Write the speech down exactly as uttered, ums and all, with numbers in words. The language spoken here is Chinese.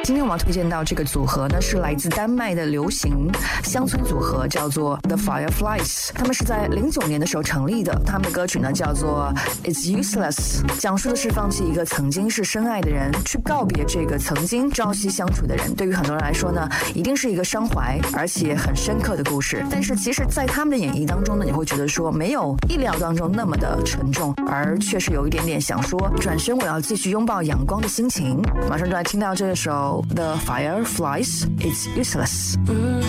今天我们要推荐到这个组合呢，是来自丹麦的流行乡村组合，叫做 The Fireflies。他们是在零九年的时候成立的，他们的歌曲呢叫做 It's Useless， 讲述的是放弃一个曾经是深爱的人，去告别这个曾经朝夕相处的人。对于很多人来说呢，一定是一个伤怀而且很深刻的故事。但是其实在他们的演绎当中呢，你会觉得说没有意料当中那么的沉重，而却是有一点点想说转身我要继续拥抱阳光的心情。马上就来听到这首 The Fireflies It's Useless。